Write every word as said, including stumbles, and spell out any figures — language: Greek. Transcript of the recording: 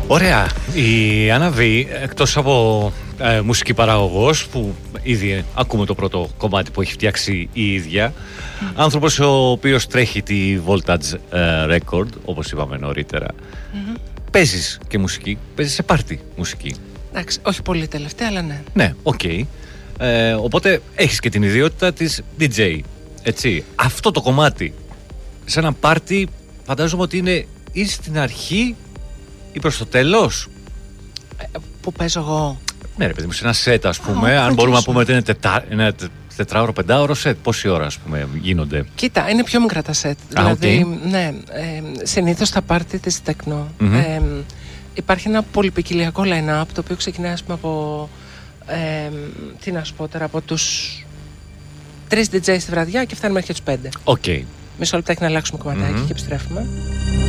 Ωραία. Η Άννα Β, εκτός από ε, μουσική παραγωγός, που ήδη ακούμε το πρώτο κομμάτι που έχει φτιάξει η ίδια, mm. άνθρωπος ο οποίος τρέχει τη Voltage ε, Record, όπως είπαμε νωρίτερα. Mm-hmm. Παίζεις και μουσική, παίζεις σε πάρτι μουσική. Εντάξει, όχι πολύ τελευταία, αλλά ναι. Ναι, οκ. Okay. Ε, οπότε έχεις και την ιδιότητα της ντι τζέι, έτσι. Αυτό το κομμάτι σε ένα πάρτι φαντάζομαι ότι είναι ή στην αρχή ή προς το τέλος. Ε, που παίζω εγώ. Ναι ρε παιδί μου, σε ένα σετ ας πούμε, oh, αν μπορούμε να πούμε ότι είναι τετά, ένα τετράωρο, πεντάωρο σετ, πόση ώρα ας πούμε γίνονται? Κοίτα, είναι πιο μικρά τα σετ. Ah, δηλαδή, okay. ναι, ε, συνήθως στα πάρτι της τεκνό mm-hmm. ε, υπάρχει ένα πολυπικιλιακό line-up, το οποίο ξεκινάει ας πούμε από ε, τι να σου πω τώρα, από τους τρεις ντι τζέι στη βραδιά και φτάνουμε μέχρι και τους πέντε. Okay. Μισό λεπτάκι να αλλάξουμε κομματάκι mm-hmm. και επιστρέφουμε.